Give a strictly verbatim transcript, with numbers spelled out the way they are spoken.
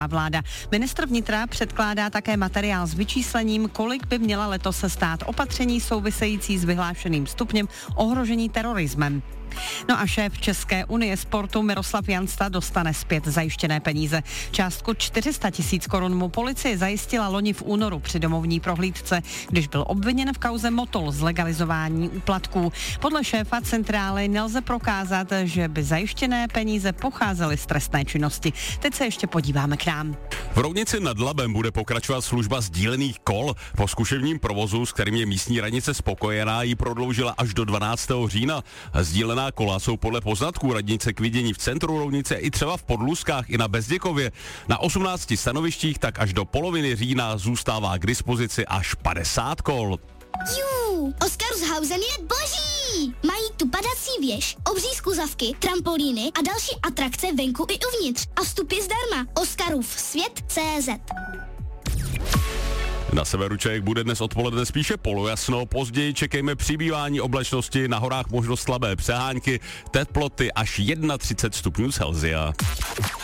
vláda. Ministr vnitra předkládá také materiál s vyčíslením, kolik by měla letos se stát opatření související s vyhlášeným stupněm ohrožení terorismem. No a šéf České unie sportu Miroslav Jansta dostane zpět zajištěné peníze. Částku čtyři sta tisíc korun mu policie zajistila loni v únoru při domovní prohlídce, když byl obviněn v kauze Motol z legalizování úplatků. Podle šéfa centrály nelze prokázat, že by zajištěné peníze pocházely z trestné činnosti. Teď se ještě podíváme k nám. V Roudnici nad Labem bude pokračovat služba sdílených kol. Po zkušebním provozu, s kterým je místní radnice spokojená, ji prodloužila až do dvanáctého října. Sdílená kola jsou podle poznatků radnice k vidění v centru Roudnice i třeba v Podluskách i na Bezděkově. Na osmnácti stanovištích tak až do poloviny října zůstává k dispozici až padesát kol. Jú, Oscarshausen je boží! Mají tu padací věž, obří skluzavky, trampolíny a další atrakce venku i uvnitř. A vstup je zdarma. Oscarův svět tečka cé zet. Na severu Čech bude dnes odpoledne spíše polojasno, později čekejme přibývání oblačnosti, na horách možnost slabé přehánky, teploty až třicet jedna stupňů Celsia.